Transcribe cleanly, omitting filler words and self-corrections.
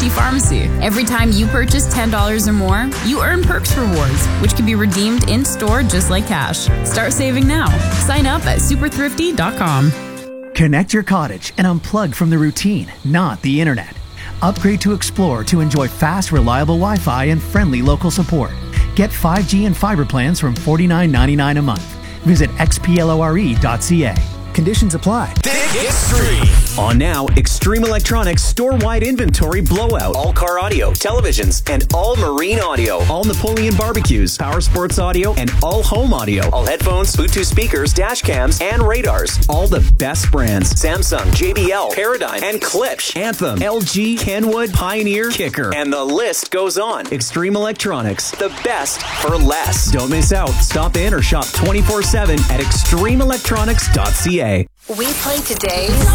Thrifty Pharmacy. Every time you purchase $10 or more, you earn Perks Rewards, which can be redeemed in-store just like cash. Start saving now. Sign up at superthrifty.com. Connect your cottage and unplug from the routine, not the internet. Upgrade to Explore to enjoy fast, reliable Wi-Fi and friendly local support. Get 5G and fiber plans from $49.99 a month. Visit xplore.ca. Conditions apply. Think Extreme. On now, Extreme Electronics store-wide inventory blowout. All car audio, televisions, and all marine audio. All Napoleon barbecues, power sports audio, and all home audio. All headphones, Bluetooth speakers, dash cams, and radars. All the best brands. Samsung, JBL, Paradigm, and Klipsch. Anthem, LG, Kenwood, Pioneer, Kicker. And the list goes on. Extreme Electronics. The best for less. Don't miss out. Stop in or shop 24/7 at extremeelectronics.ca. We play today's